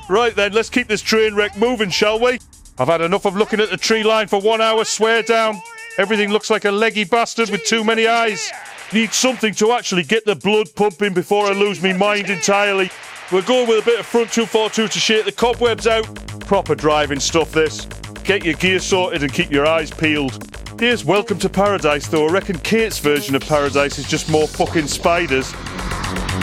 Right then, let's keep this train wreck moving, shall we? I've had enough of looking at the tree line for 1 hour, swear down. Everything looks like a leggy bastard with too many eyes. Need something to actually get the blood pumping before I lose my mind entirely. We're going with a bit of front 242 to shake the cobwebs out. Proper driving stuff, this. Get your gear sorted and keep your eyes peeled. Here's Welcome to Paradise, though I reckon Kate's version of Paradise is just more fucking spiders.